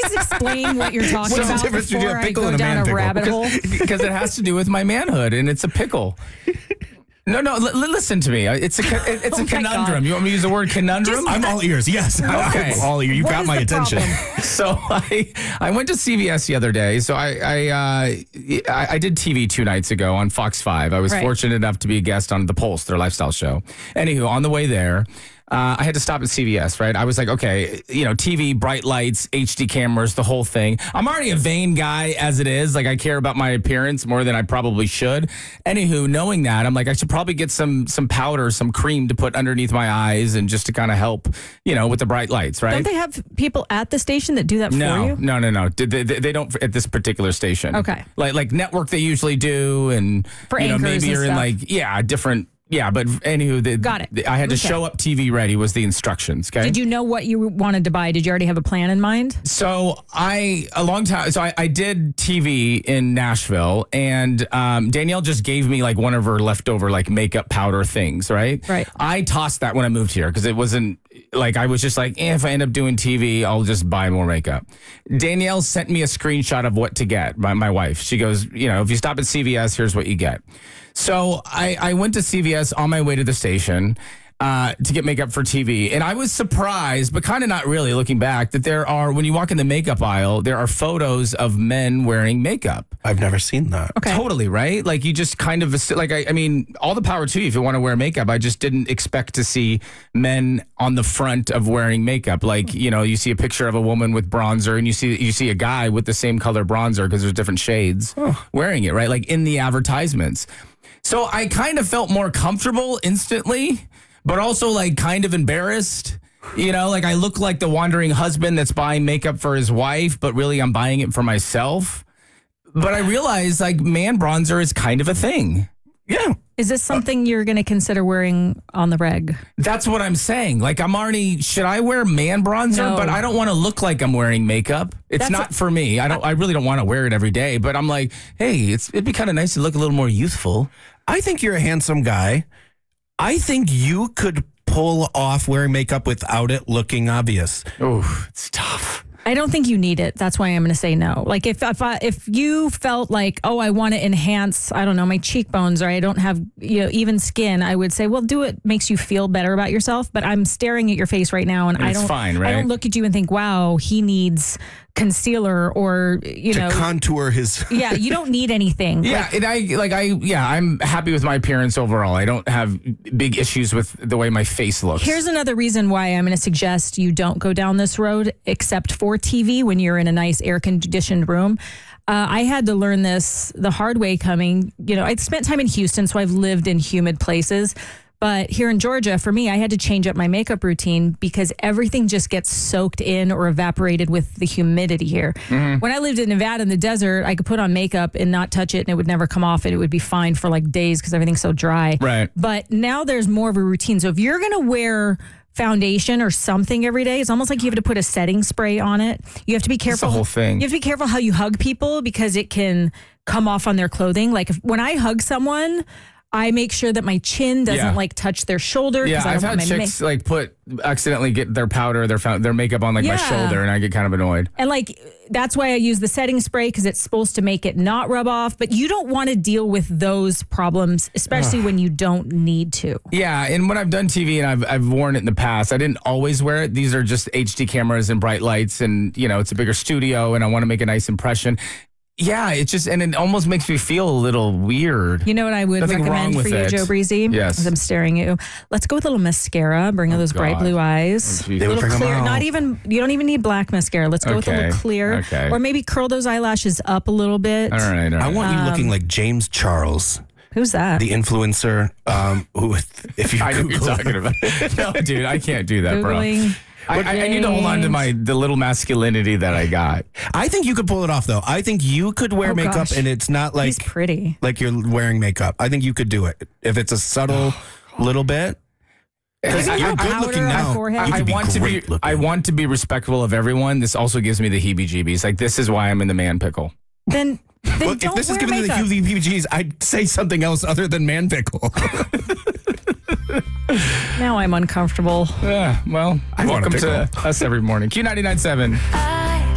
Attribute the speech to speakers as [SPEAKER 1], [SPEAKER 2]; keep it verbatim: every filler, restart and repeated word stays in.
[SPEAKER 1] please explain what you're talking
[SPEAKER 2] What's the
[SPEAKER 1] about
[SPEAKER 2] difference between
[SPEAKER 1] before
[SPEAKER 2] a
[SPEAKER 1] I
[SPEAKER 2] pickle
[SPEAKER 1] go
[SPEAKER 2] and a
[SPEAKER 1] down
[SPEAKER 2] man
[SPEAKER 1] a
[SPEAKER 2] pickle?
[SPEAKER 1] rabbit hole?
[SPEAKER 3] Because it has to do with my manhood, and it's a pickle. No, no, l- listen to me. It's a co- it's
[SPEAKER 1] Oh
[SPEAKER 3] a
[SPEAKER 1] my
[SPEAKER 3] conundrum.
[SPEAKER 1] God.
[SPEAKER 3] You want me to use the word conundrum?
[SPEAKER 1] Just-
[SPEAKER 2] I'm all ears. Yes.
[SPEAKER 3] Okay.
[SPEAKER 2] I'm all ears. You
[SPEAKER 1] What
[SPEAKER 2] got
[SPEAKER 1] is
[SPEAKER 2] my
[SPEAKER 1] the
[SPEAKER 2] attention.
[SPEAKER 1] problem?
[SPEAKER 3] So I I went to C V S the other day. So I I, uh, I I did T V two nights ago on Fox five. I was
[SPEAKER 1] Right.
[SPEAKER 3] fortunate enough to be a guest on The Pulse, their lifestyle show. Anywho, on the way there, uh, I had to stop at C V S. Right, I was like, okay, you know, T V, bright lights, H D cameras, the whole thing. I'm already a vain guy as it is. Like I care about my appearance more than I probably should. Anywho, knowing that, I'm like, I should probably get some some powder, some cream to put underneath my eyes, and just to kind of help, you know, with the bright lights. Right.
[SPEAKER 1] Don't they have people at the station that do that for
[SPEAKER 3] No,
[SPEAKER 1] you?
[SPEAKER 3] no, no, no. They, they, they don't at this particular station.
[SPEAKER 1] Okay.
[SPEAKER 3] Like like network they usually do, and
[SPEAKER 1] For
[SPEAKER 3] you know
[SPEAKER 1] anchors
[SPEAKER 3] maybe
[SPEAKER 1] and
[SPEAKER 3] you're in
[SPEAKER 1] stuff.
[SPEAKER 3] like yeah different yeah. But anywho, the,
[SPEAKER 1] Got it.
[SPEAKER 3] I had to
[SPEAKER 1] Okay.
[SPEAKER 3] show up T V ready was the instructions. Okay.
[SPEAKER 1] Did you know what you wanted to buy? Did you already have a plan in mind?
[SPEAKER 3] So I a long time. So I, I did T V in Nashville, and um, Danielle just gave me like one of her leftover like makeup powder things. Right.
[SPEAKER 1] Right.
[SPEAKER 3] I tossed that when I moved here because it wasn't like I was just like eh, if I end up doing T V, I'll just buy more makeup. Danielle sent me a screenshot of what to get. My my wife. She goes, you know, if you stop at C V S, here's what you get. So I I went to C V S on my way to the station. Uh, to get makeup for T V. And I was surprised, but kind of not really looking back, that there are, when you walk in the makeup aisle, there are photos of men wearing makeup.
[SPEAKER 2] I've never seen that.
[SPEAKER 1] Okay.
[SPEAKER 3] Totally, right? Like you just kind of, like, I, I mean, all the power to you if you want to wear makeup. I just didn't expect to see men on the front of wearing makeup. Like, you know, you see a picture of a woman with bronzer and you see you see a guy with the same color bronzer because there's different shades wearing it, right? Like in the advertisements. So I kind of felt more comfortable instantly, but also like kind of embarrassed. You know, like I look like the wandering husband that's buying makeup for his wife, but really I'm buying it for myself. But I realized like man bronzer is kind of a thing.
[SPEAKER 2] Yeah.
[SPEAKER 1] Is this something you're going to consider wearing on the reg?
[SPEAKER 3] That's what I'm saying. Like I'm already, should I wear man bronzer?
[SPEAKER 1] No.
[SPEAKER 3] But I don't want to look like I'm wearing makeup. It's
[SPEAKER 1] That's
[SPEAKER 3] not
[SPEAKER 1] a-
[SPEAKER 3] for me. I don't, I really don't want to wear it every day, but I'm like, hey, it's, it'd be kind of nice to look a little more youthful.
[SPEAKER 2] I think you're a handsome guy. I think you could pull off wearing makeup without it looking obvious.
[SPEAKER 3] Oh, it's tough.
[SPEAKER 1] I don't think you need it. That's why I'm going to say no. Like if if I, if you felt like, oh, I want to enhance, I don't know, my cheekbones, or I don't have, you know, even skin, I would say, well, do it makes you feel better about yourself. But I'm staring at your face right now, and,
[SPEAKER 3] And
[SPEAKER 1] I
[SPEAKER 3] it's
[SPEAKER 1] don't,
[SPEAKER 3] fine, right?
[SPEAKER 1] I don't look at you and think, wow, he needs concealer, or you
[SPEAKER 2] To
[SPEAKER 1] know,
[SPEAKER 2] contour his.
[SPEAKER 1] yeah, you don't need anything.
[SPEAKER 3] Yeah,
[SPEAKER 1] Like,
[SPEAKER 3] and I like I yeah, I'm happy with my appearance overall. I don't have big issues with the way my face looks.
[SPEAKER 1] here's another reason why I'm going to suggest you don't go down this road, except for T V when you're in a nice air conditioned room. Uh, I had to learn this the hard way coming. You know, I spent time in Houston, so I've lived in humid places. But here in Georgia, for me, I had to change up my makeup routine because everything just gets soaked in or evaporated with the humidity here.
[SPEAKER 3] Mm-hmm.
[SPEAKER 1] When I lived in Nevada in the desert, I could put on makeup and not touch it, and it would never come off, and it would be fine for like days because everything's so dry.
[SPEAKER 3] Right.
[SPEAKER 1] But now there's more of a routine. So if you're going to wear foundation or something every day, it's almost like you have to put a setting spray on it. You have to be careful.
[SPEAKER 3] the whole thing.
[SPEAKER 1] You have to be careful how you hug people because it can come off on their clothing. Like if, when I hug someone, I make sure that my chin doesn't
[SPEAKER 3] Yeah.
[SPEAKER 1] like touch their shoulder.
[SPEAKER 3] Yeah,
[SPEAKER 1] 'cause I
[SPEAKER 3] I've
[SPEAKER 1] don't
[SPEAKER 3] had
[SPEAKER 1] want my ma-
[SPEAKER 3] chicks like put accidentally get their powder, their found, their makeup on like my
[SPEAKER 1] Yeah.
[SPEAKER 3] shoulder, and I get kind of annoyed.
[SPEAKER 1] And like, that's why I use the setting spray because it's supposed to make it not rub off. But you don't want to deal with those problems, especially when you don't need to.
[SPEAKER 3] Yeah, and when I've done T V and I've I've worn it in the past, I didn't always wear it. These are just H D cameras and bright lights, and you know it's a bigger studio, and I want to make a nice impression. Yeah, it just and it almost makes me feel a little weird.
[SPEAKER 1] You know what I would
[SPEAKER 3] Nothing wrong
[SPEAKER 1] recommend for
[SPEAKER 3] with
[SPEAKER 1] you,
[SPEAKER 3] it.
[SPEAKER 1] Joe Breezy?
[SPEAKER 3] Yes.
[SPEAKER 1] As I'm staring at you. Let's go with a little mascara. Bring out those bright
[SPEAKER 3] God.
[SPEAKER 1] blue eyes.
[SPEAKER 3] Oh, geez.
[SPEAKER 1] a
[SPEAKER 3] They
[SPEAKER 2] would
[SPEAKER 1] little
[SPEAKER 2] bring 'em
[SPEAKER 1] clear.
[SPEAKER 2] out.
[SPEAKER 1] Not even, you don't even need black mascara. Let's go with a
[SPEAKER 3] Okay.
[SPEAKER 1] little clear.
[SPEAKER 3] Okay.
[SPEAKER 1] Or maybe curl those eyelashes up a little bit.
[SPEAKER 3] All right, all right.
[SPEAKER 2] I want you looking like James Charles,
[SPEAKER 1] Who's that?
[SPEAKER 2] the influencer. Um, who, if you
[SPEAKER 3] I know what you're
[SPEAKER 2] Google
[SPEAKER 3] talking about. No, dude, I can't do that, bro.
[SPEAKER 1] Googling.
[SPEAKER 3] I, I, I need to hold on to my the little masculinity that I got.
[SPEAKER 2] I think you could pull it off, though. I think you could wear
[SPEAKER 1] Oh,
[SPEAKER 2] makeup,
[SPEAKER 1] gosh.
[SPEAKER 2] and it's not like
[SPEAKER 1] He's pretty.
[SPEAKER 2] like you're wearing makeup. I think you could do it if it's a subtle little bit.
[SPEAKER 1] Doesn't he
[SPEAKER 2] you're
[SPEAKER 1] have
[SPEAKER 2] good
[SPEAKER 1] powder
[SPEAKER 2] looking
[SPEAKER 1] on
[SPEAKER 2] now.
[SPEAKER 1] his forehead?
[SPEAKER 2] You
[SPEAKER 3] I
[SPEAKER 2] could be
[SPEAKER 3] want to be
[SPEAKER 2] great looking.
[SPEAKER 3] I want to be respectful of everyone. This also gives me the heebie-jeebies. Like this is why I'm in the man pickle.
[SPEAKER 1] Then, then
[SPEAKER 2] Well, if
[SPEAKER 1] don't
[SPEAKER 2] this is
[SPEAKER 1] wear
[SPEAKER 2] giving
[SPEAKER 1] makeup.
[SPEAKER 2] the H G I'd say something else other than man pickle.
[SPEAKER 1] Now I'm uncomfortable.
[SPEAKER 3] Yeah, well,
[SPEAKER 2] I want a
[SPEAKER 3] welcome to
[SPEAKER 2] pickle.
[SPEAKER 3] us every morning. Q ninety-nine point seven.